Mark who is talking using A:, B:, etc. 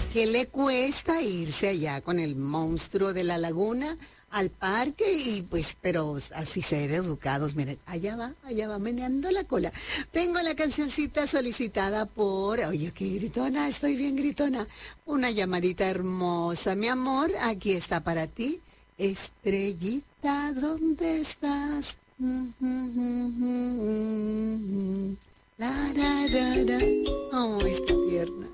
A: ¿Qué le cuesta irse allá con el monstruo de la laguna al parque? Y pues, pero así ser educados, miren, allá va meneando la cola. Tengo la cancioncita solicitada por, oye, qué gritona, estoy bien gritona. Una llamadita hermosa, mi amor, aquí está para ti. Estrellita, ¿dónde estás? La, ra, ra, ra. Oh, está tierna.